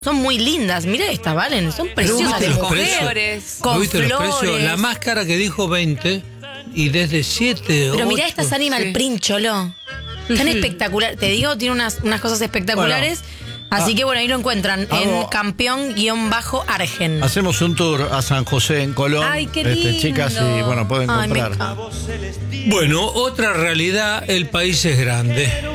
Son muy lindas. Mira estas, Valen. Son preciosas de ¿viste los mujer. precios? Con ¿Viste los precios? flores. La más cara que dijo 20 y desde 7 o Pero 8. mirá estas Animal Print, Cholo. Tan espectacular. Te digo, tiene unas cosas espectaculares. Así que bueno, ahí lo encuentran en campeón_argen. Hacemos un tour a San José en Colón. Ay, qué lindo. Chicas, y bueno, pueden Ay, me comprar. encanta. Bueno, otra realidad, el país es grande.